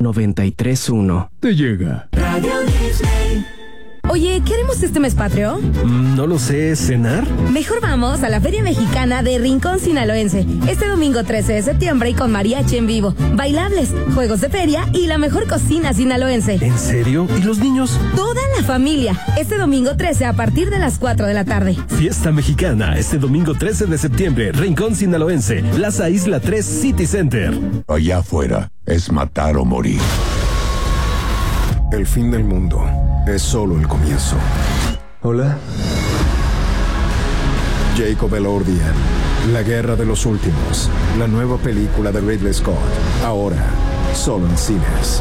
93.1. Te llega. Radio Disney. Oye, ¿qué haremos este mes patrio? No lo sé, ¿cenar? Mejor vamos a la Feria Mexicana de Rincón Sinaloense. Este domingo 13 de septiembre y con mariachi en vivo, bailables, juegos de feria y la mejor cocina sinaloense. ¿En serio? ¿Y los niños? Toda la familia. Este domingo 13 a partir de las 4 de la tarde. Fiesta Mexicana, este domingo 13 de septiembre, Rincón Sinaloense, Plaza Isla 3 City Center. Allá afuera es matar o morir. El fin del mundo es solo el comienzo. Hola. Jacob Elordian, La Guerra de los Últimos, la nueva película de Ridley Scott, ahora solo en cines.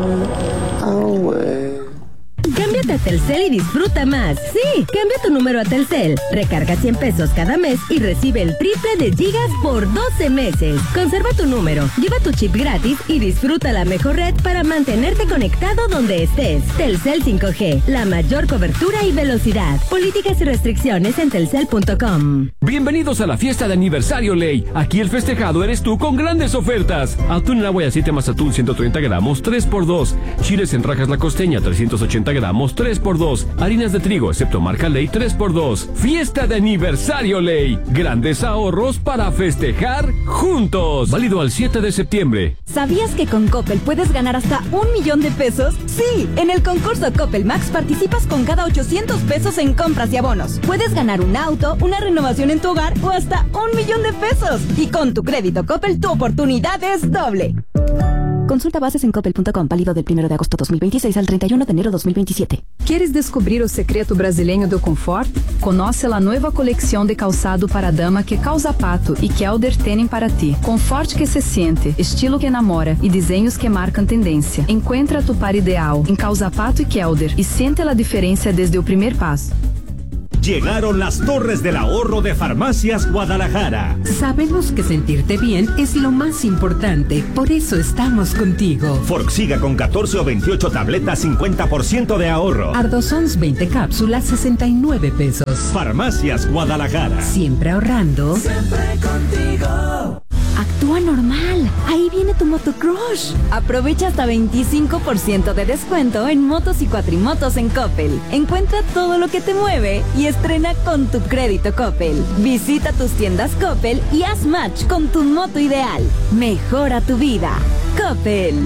Cámbiate a Telcel y disfruta más. Sí, cambia tu número a Telcel. Recarga 100 pesos cada mes y recibe el triple de gigas por 12 meses. Conserva tu número, lleva tu chip gratis y disfruta la mejor red para mantenerte conectado donde estés. Telcel 5G, la mayor cobertura y velocidad. Políticas y restricciones en telcel.com. Bienvenidos a la fiesta de aniversario Ley. Aquí el festejado eres tú con grandes ofertas. Atún en agua y aceite más atún 130 gramos, 3x2. Chiles en rajas la costeña 380 gramos, 3x2. Harinas de trigo, excepto marca Ley, 3x2. Fiesta de aniversario Ley. Grandes ahorros para festejar juntos. Válido al 7 de septiembre. ¿Sabías que con Coppel puedes ganar hasta 1 millón de pesos? Sí, en el concurso Coppel Max participas con cada 800 pesos en compras y abonos. Puedes ganar un auto, una renovación en tu hogar o hasta 1 millón de pesos. Y con tu crédito Coppel, tu oportunidad es doble. Consulta bases en coppel.com, válido del 1 de agosto 2026 al 31 de enero 2027. Queres descobrir o secreto brasileiro do conforto? Conoce a nova coleção de calçado para dama que Causa Pato e Kelder têm para ti. Conforto que se siente, estilo que enamora e desenhos que marcam tendência. Encuentra tu par ideal em Causa Pato e Kelder e siente a diferença desde o primeiro passo. Llegaron las Torres del Ahorro de Farmacias Guadalajara. Sabemos que sentirte bien es lo más importante, por eso estamos contigo. Forxiga con 14 o 28 tabletas, 50% de ahorro. Ardosons 20 cápsulas, 69 pesos. Farmacias Guadalajara. Siempre ahorrando. Siempre contigo. Actúa normal. Ahí viene tu motocrush. Aprovecha hasta 25% de descuento en motos y cuatrimotos en Coppel. Encuentra todo lo que te mueve y estrena con tu crédito Coppel. Visita tus tiendas Coppel y haz match con tu moto ideal. Mejora tu vida. Coppel.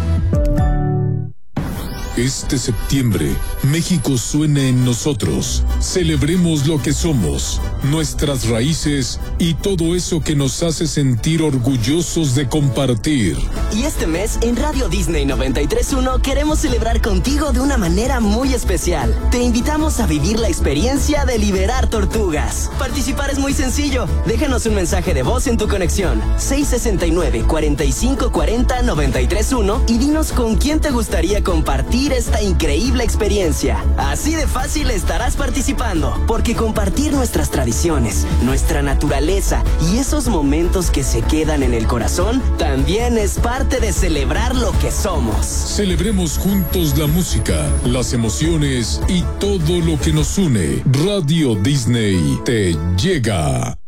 Este septiembre, México suena en nosotros. Celebremos lo que somos, nuestras raíces y todo eso que nos hace sentir orgullosos de compartir. Y este mes, en Radio Disney 93.1, queremos celebrar contigo de una manera muy especial. Te invitamos a vivir la experiencia de liberar tortugas. Participar es muy sencillo. Déjanos un mensaje de voz en tu conexión. 669-4540-931 y dinos con quién te gustaría compartir esta increíble experiencia. Así de fácil estarás participando, porque compartir nuestras tradiciones, nuestra naturaleza y esos momentos que se quedan en el corazón también es parte de celebrar lo que somos. Celebremos juntos la música, las emociones y todo lo que nos une. Radio Disney te llega.